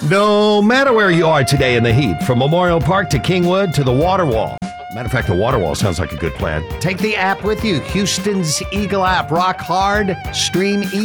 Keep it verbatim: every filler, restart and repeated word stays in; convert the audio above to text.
No matter where you are today in the heat, from Memorial Park to Kingwood to the Water Wall. Matter of fact, the Water Wall sounds like a good plan. Take the app with you. Houston's Eagle app. Rock hard, stream easy.